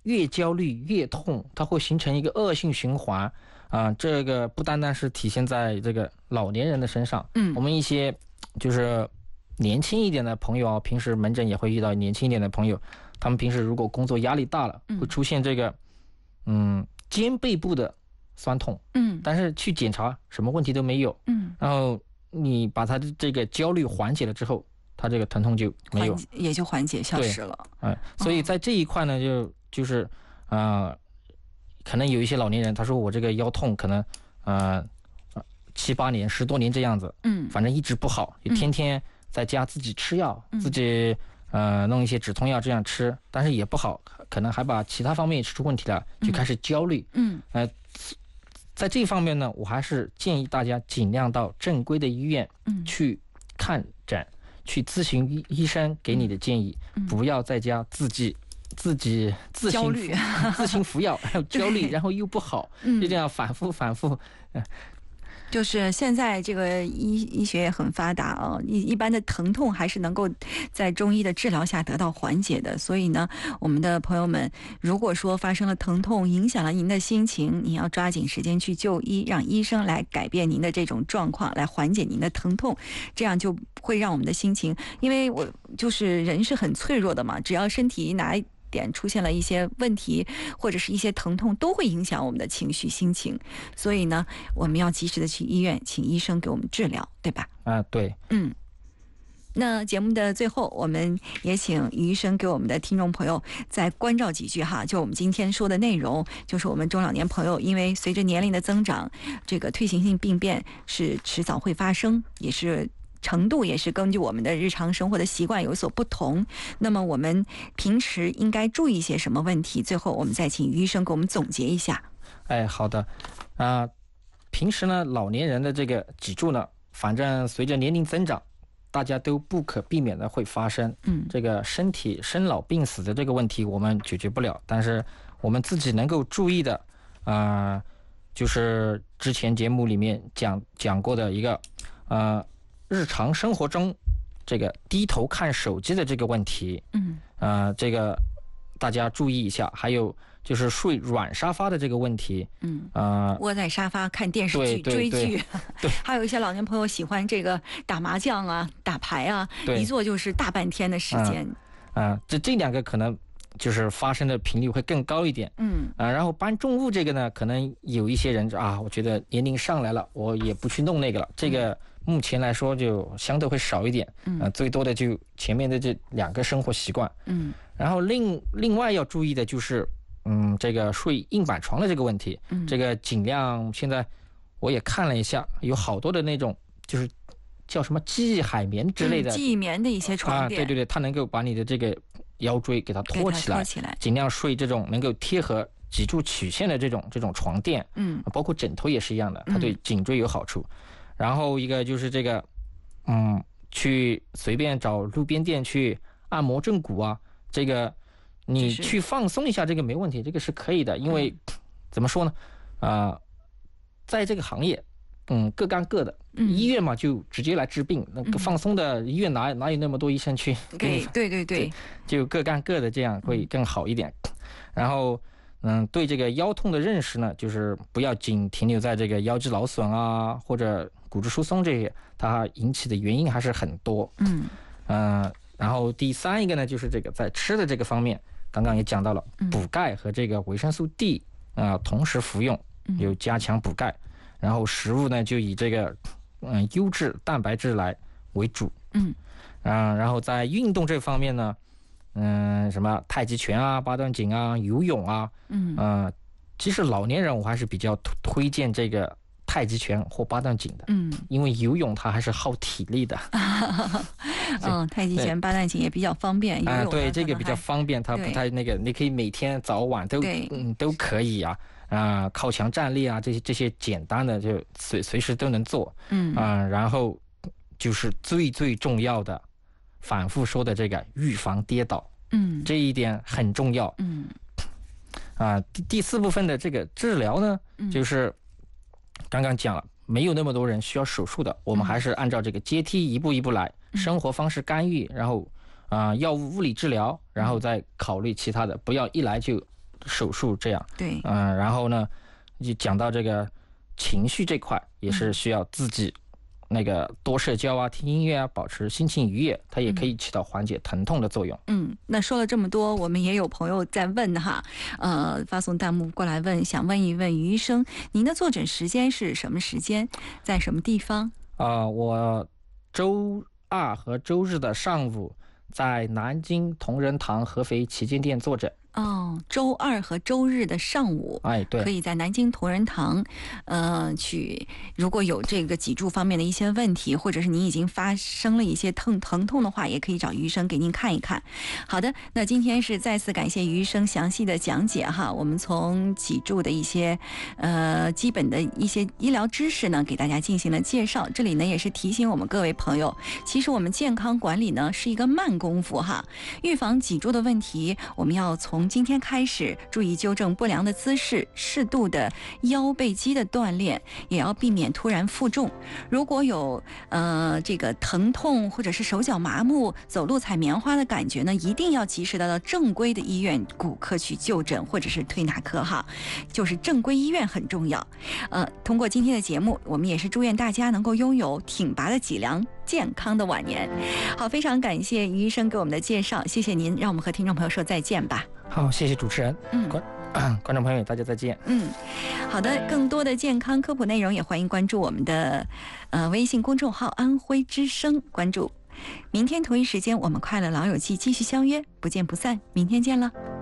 越焦虑越痛，它会形成一个恶性循环这个不单单是体现在这个老年人的身上，我们一些就是年轻一点的朋友平时门诊也会遇到年轻一点的朋友，他们平时如果工作压力大了，会出现这个肩背部的酸痛，但是去检查什么问题都没有，然后你把他的这个焦虑缓解了之后，他这个疼痛就没有， 也就缓解消失了。 所以在这一块呢，就是可能有一些老年人，他说我这个腰痛可能7、8年、10多年这样子，反正一直不好，也天天在家自己吃药，自己弄一些止痛药这样吃，但是也不好，可能还把其他方面也吃出问题了，就开始焦虑。在这方面呢，我还是建议大家尽量到正规的医院去看诊，去咨询医生给你的建议，不要在家自行服药，还有焦虑，然后又不好，就这样反复。 就是现在这个医学也很发达啊，一般的疼痛还是能够在中医的治疗下得到缓解的。所以呢，我们的朋友们，如果说发生了疼痛，影响了您的心情，你要抓紧时间去就医，让医生来改变您的这种状况，来缓解您的疼痛，这样就会让我们的心情，因为我就是人是很脆弱的嘛，只要身体哪一点出现了一些问题或者是一些疼痛，都会影响我们的情绪心情，所以呢我们要及时的去医院请医生给我们治疗，对吧？ 对。 那节目的最后，我们也请于医生给我们的听众朋友再关照几句哈。就我们今天说的内容，就是我们中老年朋友因为随着年龄的增长，这个退行性病变是迟早会发生，也是程度也是根据我们的日常生活的习惯有所不同。那么我们平时应该注意一些什么问题？最后我们再请于医生给我们总结一下。 好的。平时呢，老年人的这个脊柱呢，反正随着年龄增长，大家都不可避免的会发生这个身体生老病死的这个问题，我们解决不了，但是我们自己能够注意的就是之前节目里面讲过的一个日常生活中这个低头看手机的这个问题，这个大家注意一下。还有就是睡软沙发的这个问题， 窝在沙发看电视剧追剧， 对， 还有一些老年朋友喜欢这个打麻将啊、打牌啊，一坐就是大半天的时间。 这两个可能就是发生的频率会更高一点。然后搬重物这个呢，可能有一些人我觉得年龄上来了，我也不去弄那个了。这个目前来说就相对会少一点。最多的就前面的这2个生活习惯。然后另外要注意的就是这个睡硬板床的这个问题。这个尽量，现在我也看了一下，有好多的那种就是叫什么记忆海绵之类的， 记忆棉的一些床垫。 对，它能够把你的这个腰椎给它托起来，尽量睡这种能够贴合脊柱曲线的这种床垫。包括枕头也是一样的，它对颈椎有好处。然后一个就是这个去随便找路边店去按摩正骨这个你去放松一下，这个没问题，这个是可以的。因为怎么说呢在这个行业各干各的，医院嘛就直接来治病，那个放松的医院哪有那么多医生去给你？对，就各干各的，这样会更好一点。然后对这个腰痛的认识呢，就是不要仅停留在这个腰肌劳损或者骨质疏松这些，它引起的原因还是很多。然后第3一个呢，就是这个在吃的这个方面，刚刚也讲到了，补钙和这个维生素 D 同时服用，有加强补钙。然后食物呢就以这个优质蛋白质来为主。然后在运动这方面呢，什么太极拳八段锦游泳其实老年人我还是比较推荐这个太极拳或八段锦的。因为游泳它还是耗体力的。 太极拳八段锦也比较方便。 对，这个比较方便，它不太那个，你可以每天早晚都可以靠墙站立这些简单的就随时都能做。然后就是最重要的，反复说的这个预防跌倒。这一点很重要。第4部分的这个治疗呢，就是刚刚讲了，没有那么多人需要手术的，我们还是按照这个阶梯一步一步来，生活方式干预，然后药物物理治疗，然后再考虑其他的，不要一来就手术这样。 对， 然后呢，就讲到这个情绪这块，也是需要自己那个多社交啊，听音乐啊，保持心情愉悦，它也可以起到缓解疼痛的作用。 那说了这么多，我们也有朋友在问哈，发送弹幕过来问，想问一问于医生，您的坐诊时间是什么时间，在什么地方？ 我周2和周日的上午在南京同仁堂合肥旗舰店坐诊。 周2和周日的上午， 对， 可以在南京同仁堂，去。如果有这个脊柱方面的一些问题，或者是您已经发生了一些疼痛的话，也可以找于医生给您看一看。好的，那今天是再次感谢于医生详细的讲解哈。我们从脊柱的一些基本的一些医疗知识呢，给大家进行了介绍。这里呢也是提醒我们各位朋友，其实我们健康管理呢是一个慢功夫哈。预防脊柱的问题，我们要从今天开始注意纠正不良的姿势，适度的腰背肌的锻炼，也要避免突然负重。如果有这个疼痛或者是手脚麻木、走路踩棉花的感觉呢，一定要及时的到正规的医院骨科去就诊，或者是推拿科哈，就是正规医院很重要。通过今天的节目，我们也是祝愿大家能够拥有挺拔的脊梁，健康的晚年。好，非常感谢于医生给我们的介绍，谢谢您，让我们和听众朋友说再见吧。 好，谢谢主持人。观众朋友，大家再见。 好的，更多的健康科普内容也欢迎关注我们的微信公众号安徽之声，关注。明天同一时间，我们快乐老友记继续相约，不见不散，明天见了。